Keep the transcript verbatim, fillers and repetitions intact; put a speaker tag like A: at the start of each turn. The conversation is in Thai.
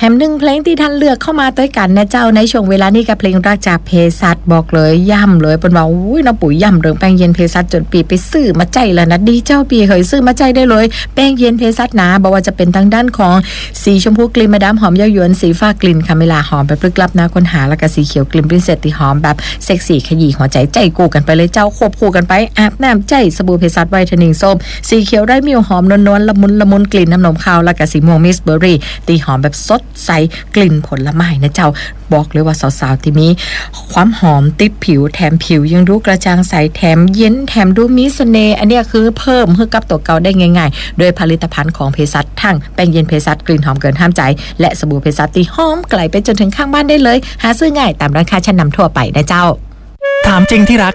A: มหนึ่งเพลงที่ท่านเลือกเข้ามาด้วยกันนะเจ้าในช่วงเวลานี้กับเพลงรักจากเภสัชบอกเลยย่ำเลยเป็นว่าอุ้ยน้าปุ๋ยย่ำเรื่องแป้งเย็นเภสัชจนปีไปซื้อมาใจแล้วนะดีเจ้าปีเคยซื้อมาใจได้เลยแป้งเย็นเภสัชนะบอกว่าจะเป็นทางด้านของสีชมพูกลิ่นมาดามหอมเย้ายวนสีฟ้ากลิ่นคาเมล่าหอมแบบลึกลับนะค้นหาแล้วก็สีเขียวกลิ่นปรินเซสที่หอมแบบเซ็กซี่ขยี้หัวใจใจกูกันไปเลยเจ้าควบคู่กันไปอาบน้ำใจสบู่เภสัชไวท์เทนนิ่งส้มสีเขียวได้มิวหอมนวลๆละมุนละมุนกลิ่นน้ำนมข้าวแล้วก็สีม่วงมิสเบอร์รี่ตีหอมแบบสดใสกลิ่นผลไม้นะเจ้าบอกเลยว่าสาวๆที่มีความหอมติดผิวแถมผิวยังดูกระจ่างใสแถมเย็นแถมดูมีเสน่ห์อันนี้คือเพิ่มให้กับตัวเก่าได้ง่ายๆโดยผลิตภัณฑ์ของเภสัชทั้งแป้งเย็นเภสัชกลิ่นหอมเกินห้ามใจและสบู่เภสัชที่หอมไกลไปจนถึงข้างบ้านได้เลยหาซื้อง่ายตามร้านค้าชั้นนำทั่วไปนะเจ้า
B: ถามจริงที่รัก